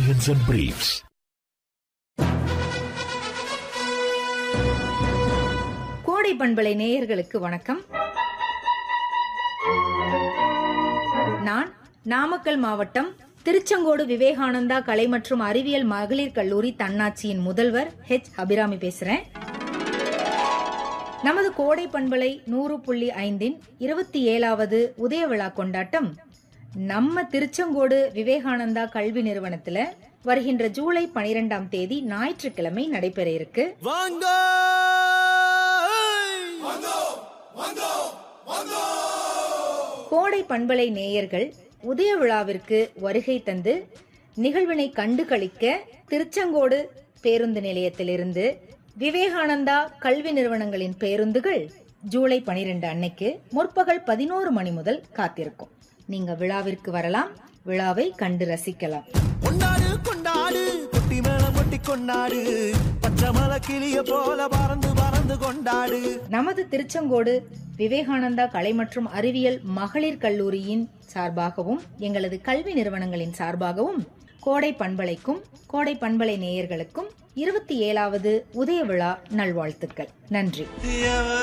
Bunions and Briefs. கோடை பண்பலை நேயர்களுக்கு வணக்கம். நான் நாமக்கல் மாவட்டம் திருச்செங்கோடு விவேகானந்தா கலை மற்றும் அறிவியல் மகளிர் கல்லூரி தன்னாட்சியின் முதல்வர் அபிராமி பேசுறேன். நமது கோடை பண்பலை 100.5 27வது உதய விழா கொண்டாட்டம் நம்ம திருச்செங்கோடு விவேகானந்தா கல்வி நிறுவனத்துல வருகின்ற ஜூலை 12ஆம் தேதி ஞாயிற்றுக்கிழமை நடைபெற இருக்கு. கோடை பண்பலை நேயர்கள் உதய விழாவிற்கு வருகை தந்து நிகழ்வினை கண்டு களிக்க திருச்செங்கோடு பேருந்து நிலையத்திலிருந்து விவேகானந்தா கல்வி நிறுவனங்களின் பேருந்துகள் ஜூலை 12 அன்னைக்கு முற்பகல் 11 மணி முதல் காத்திருக்கும். நீங்க விழாவிற்கு வரலாம், விழாவை கண்டு ரசிக்கலாம். கொண்டாடு கொண்டாடு குட்டி மேளம் கொட்டி கொண்டாடு பச்சைமலை கிளிய போல பறந்து பறந்து கொண்டாடு. நமது திருச்செங்கோடு விவேகானந்தா கலை மற்றும் அறிவியல் மகளிர் கல்லூரியின் சார்பாகவும் எங்களது கல்வி நிறுவனங்களின் சார்பாகவும் கோடை பண்பலைக்கும் கோடை பண்பலை நேயர்களுக்கும் 27வது உதய விழா நல்வாழ்த்துக்கள். நன்றி.